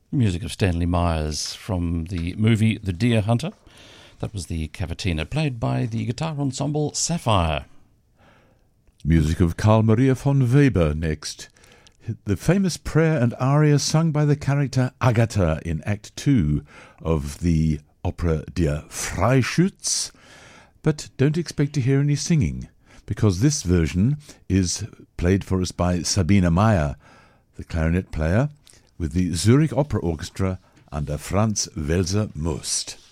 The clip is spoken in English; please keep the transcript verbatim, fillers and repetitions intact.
Music of Stanley Myers from the movie The Deer Hunter. That was the cavatina, played by the guitar ensemble Sapphire. Music of Carl Maria von Weber next. The famous prayer and aria sung by the character Agatha in Act two of the opera Der Freischütz. But don't expect to hear any singing, because this version is played for us by Sabine Meyer, the clarinet player, with the Zurich Opera Orchestra under Franz Welser-Most.